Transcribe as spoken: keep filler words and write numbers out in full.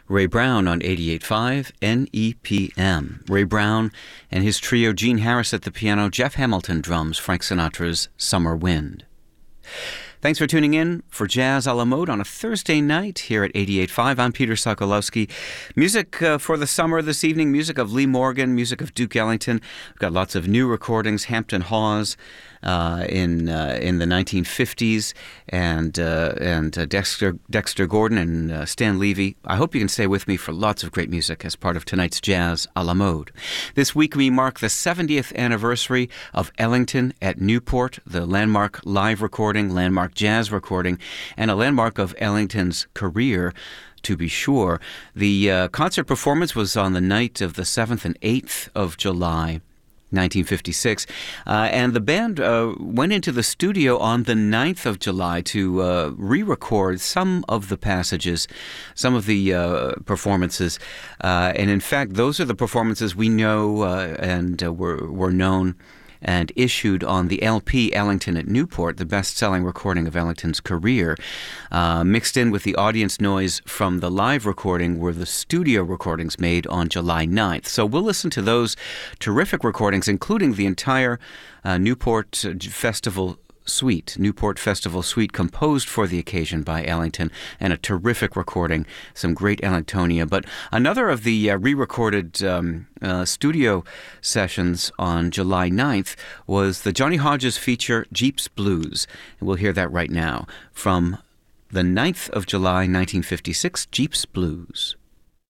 Ray Brown on eighty-eight point five N E P M. Ray Brown and his trio, Gene Harris at the piano, Jeff Hamilton drums, Frank Sinatra's Summer Wind. Thanks for tuning in for Jazz a la Mode on a Thursday night here at eighty-eight point five. I'm Peter Sokolowski. Music uh, for the summer this evening, music of Lee Morgan, music of Duke Ellington. We've got lots of new recordings, Hampton Hawes uh, in uh, in the nineteen fifties, and uh, and uh, Dexter, Dexter Gordon and uh, Stan Levy. I hope you can stay with me for lots of great music as part of tonight's Jazz a la Mode. This week we mark the seventieth anniversary of Ellington at Newport, the landmark live recording, landmark jazz recording, and a landmark of Ellington's career, to be sure. The uh, concert performance was on the night of the seventh and eighth of July, nineteen fifty-six, uh, and the band uh, went into the studio on the ninth of July to uh, re-record some of the passages, some of the uh, performances, uh, and in fact, those are the performances we know uh, and uh, were, were known and issued on the L P Ellington at Newport, the best-selling recording of Ellington's career. Uh, mixed in with the audience noise from the live recording were the studio recordings made on July ninth. So we'll listen to those terrific recordings, including the entire uh, Newport Festival Suite, Newport Festival Suite, composed for the occasion by Ellington, and a terrific recording, some great Ellingtonia. But another of the uh, re-recorded um, uh, studio sessions on July ninth was the Johnny Hodges feature, Jeep's Blues. And we'll hear that right now from the ninth of July, nineteen fifty-six, Jeep's Blues.